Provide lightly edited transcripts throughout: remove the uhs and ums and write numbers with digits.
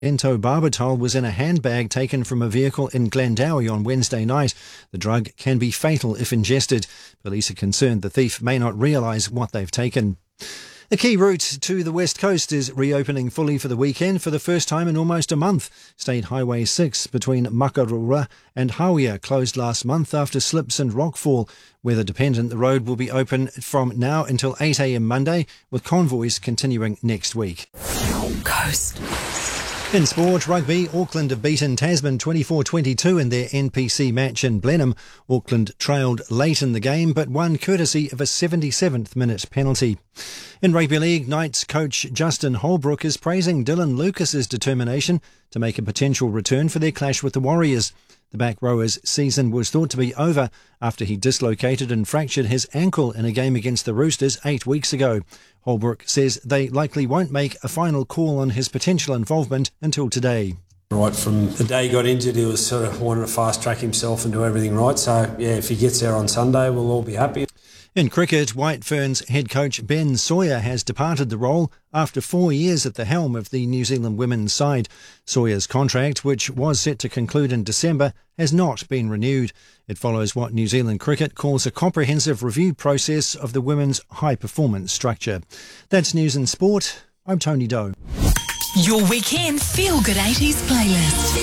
Pentobarbital was in a handbag taken from a vehicle in Glendowie on Wednesday night. The drug can be fatal if ingested. Police are concerned the thief may not realise what they've taken. A key route to the West Coast is reopening fully for the weekend for the first time in almost a month. State Highway 6 between Makarura and Hauia closed last month after slips and rockfall. Weather dependent, the road will be open from now until 8 a.m. Monday, with convoys continuing next week. Coast. In sport, rugby, Auckland have beaten Tasman 24-22 in their NPC match in Blenheim. Auckland trailed late in the game but won courtesy of a 77th minute penalty. In rugby league, Knights coach Justin Holbrook is praising Dylan Lucas's determination to make a potential return for their clash with the Warriors. The back rower's season was thought to be over after he dislocated and fractured his ankle in a game against the Roosters 8 weeks ago. Holbrook says they likely won't make a final call on his potential involvement until today. Right from the day he got injured, he was sort of wanting to fast track himself and do everything right. So, yeah, if he gets there on Sunday, we'll all be happy. In cricket, White Ferns head coach Ben Sawyer has departed the role after 4 years at the helm of the New Zealand women's side. Sawyer's contract, which was set to conclude in December, has not been renewed. It follows what New Zealand Cricket calls a comprehensive review process of the women's high-performance structure. That's news and sport. I'm Tony Doe. Your weekend Feel Good 80s playlist.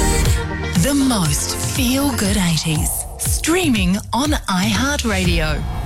Feel good. The most Feel Good 80s. Streaming on iHeartRadio.